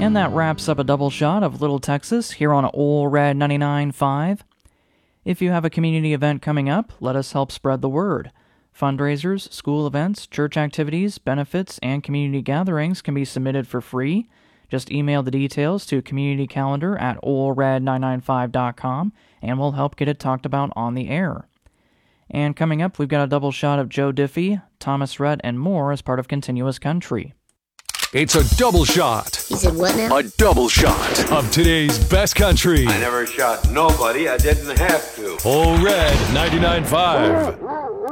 And that wraps up a double shot of Little Texas here on Ole Red 99.5. If you have a community event coming up, let us help spread the word. Fundraisers, school events, church activities, benefits, and community gatherings can be submitted for free. Just email the details to communitycalendar@olered995.com and we'll help get it talked about on the air. And coming up, we've got a double shot of Joe Diffie, Thomas Rhett, and more as part of Continuous Country. It's a double shot. He said what now? A double shot of today's best country. I never shot nobody. I didn't have to. Ole Red 99.5.